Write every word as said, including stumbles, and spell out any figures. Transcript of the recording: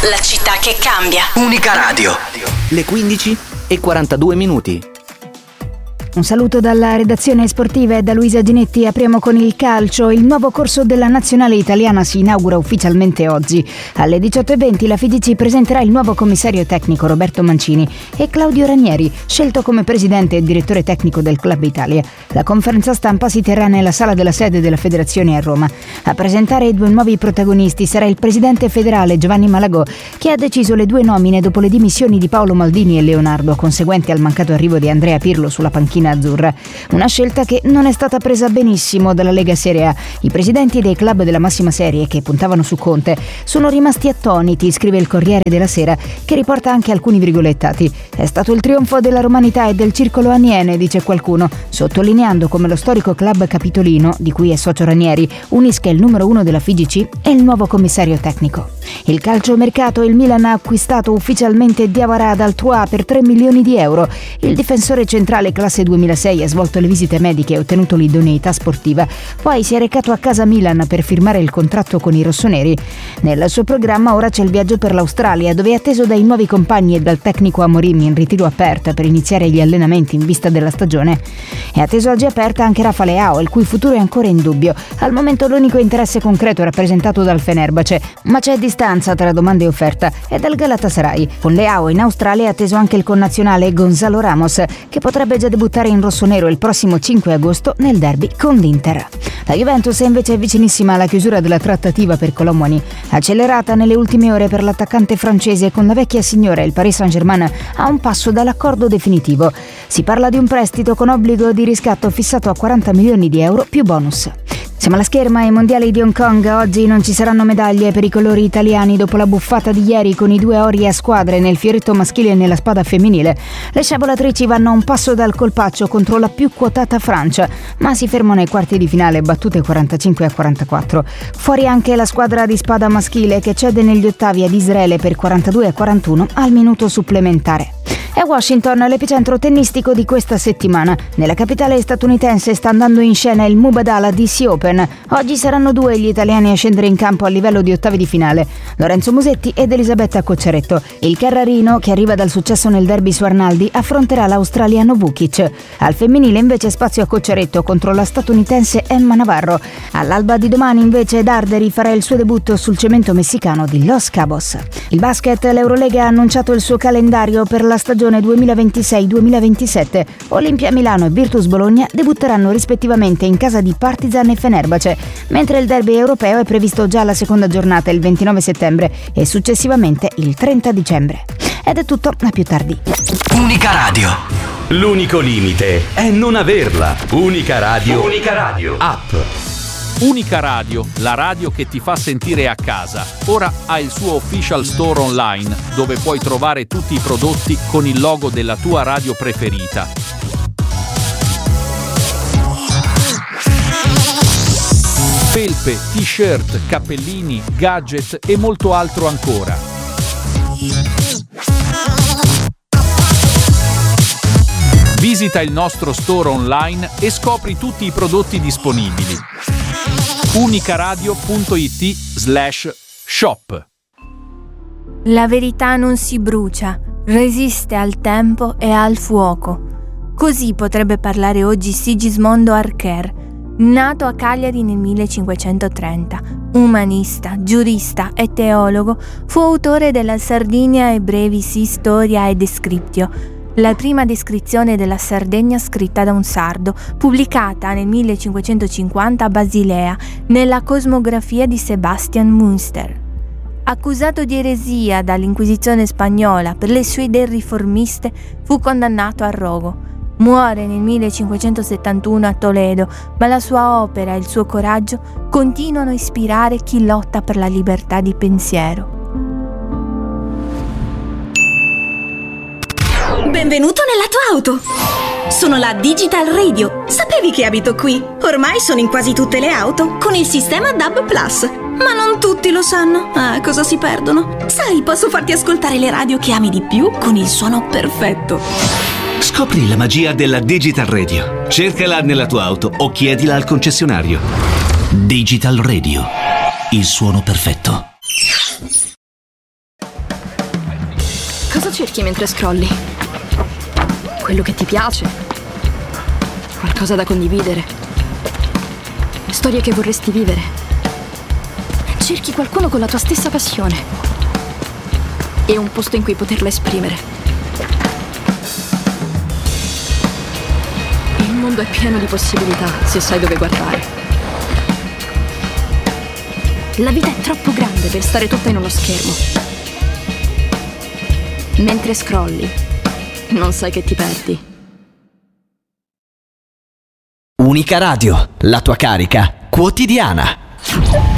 la città che cambia. Unica Radio. Le quindici e quarantadue minuti. Un saluto dalla redazione sportiva e da Luisa Ginetti. Apriamo con il calcio. Il nuovo corso della nazionale italiana si inaugura ufficialmente oggi. Alle diciotto e venti la F I G C presenterà il nuovo commissario tecnico Roberto Mancini e Claudio Ranieri, scelto come presidente e direttore tecnico del Club Italia. La conferenza stampa si terrà nella sala della sede della federazione a Roma. A presentare i due nuovi protagonisti sarà il presidente federale Giovanni Malagò, che ha deciso le due nomine dopo le dimissioni di Paolo Maldini e Leonardo, conseguenti al mancato arrivo di Andrea Pirlo sulla panchina azzurra. Una scelta che non è stata presa benissimo dalla Lega Serie A. I presidenti dei club della massima serie, che puntavano su Conte, sono rimasti attoniti, scrive il Corriere della Sera, che riporta anche alcuni virgolettati. È stato il trionfo della romanità e del circolo aniene, dice qualcuno, sottolineando come lo storico club capitolino, di cui è socio Ranieri, unisca il numero uno della F I G C e il nuovo commissario tecnico. Il calciomercato: il Milan ha acquistato ufficialmente Diawara dal Troyes per tre milioni di euro. Il difensore centrale classe duemilasei ha svolto le visite mediche e ottenuto l'idoneità sportiva. Poi si è recato a casa Milan per firmare il contratto con i rossoneri. Nel suo programma ora c'è il viaggio per l'Australia, dove è atteso dai nuovi compagni e dal tecnico Amorim in ritiro aperto per iniziare gli allenamenti in vista della stagione. È atteso oggi aperta anche Rafa Leao, il cui futuro è ancora in dubbio. Al momento l'unico interesse concreto è rappresentato dal Fenerbahce, ma c'è distanza tra domanda e offerta, e dal Galatasaray. Con Leao in Australia è atteso anche il connazionale Gonzalo Ramos, che potrebbe già debuttare in rossonero il prossimo cinque agosto nel derby con l'Inter. La Juventus è invece vicinissima alla chiusura della trattativa per Colomwani, accelerata nelle ultime ore per l'attaccante francese. Con la vecchia signora, il Paris Saint-Germain a un passo dall'accordo definitivo. Si parla di un prestito con obbligo di riscatto fissato a quaranta milioni di euro più bonus. Siamo alla scherma ai mondiali di Hong Kong. Oggi non ci saranno medaglie per i colori italiani dopo la buffata di ieri con i due ori a squadre nel fioretto maschile e nella spada femminile. Le sciavolatrici vanno a un passo dal colpaccio contro la più quotata Francia, ma si fermano ai quarti di finale battute quarantacinque a quarantaquattro. Fuori anche la squadra di spada maschile, che cede negli ottavi ad Israele per quarantadue a quarantuno al minuto supplementare. È Washington l'epicentro tennistico di questa settimana. Nella capitale statunitense sta andando in scena il Mubadala D C Open. Oggi saranno due gli italiani a scendere in campo a livello di ottavi di finale: Lorenzo Musetti ed Elisabetta Cocciaretto. Il Carrarino, che arriva dal successo nel derby su Arnaldi, affronterà l'australiano Vukic. Al femminile invece spazio a Cocciaretto contro la statunitense Emma Navarro. All'alba di domani invece Darderi farà il suo debutto sul cemento messicano di Los Cabos. Il basket: l'Eurolega ha annunciato il suo calendario per la stagione duemilaventisei duemilaventisette. Olimpia Milano e Virtus Bologna debutteranno rispettivamente in casa di Partizan e Fenerbahce, mentre il derby europeo è previsto già alla seconda giornata il ventinove settembre e successivamente il trenta dicembre. Ed è tutto, a più tardi. Unica Radio. L'unico limite è non averla. Unica Radio. Unica Radio. App. Unica Radio, la radio che ti fa sentire a casa, ora ha il suo official store online, dove puoi trovare tutti i prodotti con il logo della tua radio preferita. Felpe, t-shirt, cappellini, gadget e molto altro ancora. Visita il nostro store online e scopri tutti i prodotti disponibili. unicaradio.it slash shop. La verità non si brucia, resiste al tempo e al fuoco. Così potrebbe parlare oggi Sigismondo Archer, nato a Cagliari nel millecinquecentotrenta. Umanista, giurista e teologo, fu autore della Sardinia e Brevis Historia e Descriptio, la prima descrizione della Sardegna scritta da un sardo, pubblicata nel millecinquecentocinquanta a Basilea, nella Cosmografia di Sebastian Münster. Accusato di eresia dall'Inquisizione spagnola per le sue idee riformiste, fu condannato al rogo. Muore nel millecinquecentosettantuno a Toledo, ma la sua opera e il suo coraggio continuano a ispirare chi lotta per la libertà di pensiero. Benvenuto nella tua auto! Sono la Digital Radio. Sapevi che abito qui? Ormai sono in quasi tutte le auto con il sistema D A B Plus. Ma non tutti lo sanno. Ah, cosa si perdono? Sai, posso farti ascoltare le radio che ami di più con il suono perfetto. Scopri la magia della Digital Radio. Cercala nella tua auto o chiedila al concessionario. Digital Radio. Il suono perfetto. cerchi mentre scrolli? Quello che ti piace? Qualcosa da condividere? Storie che vorresti vivere? Cerchi qualcuno con la tua stessa passione e un posto in cui poterla esprimere. Il mondo è pieno di possibilità se sai dove guardare. La vita è troppo grande per stare tutta in uno schermo. Mentre scrolli, non sai che ti perdi. Unica Radio, la tua carica quotidiana.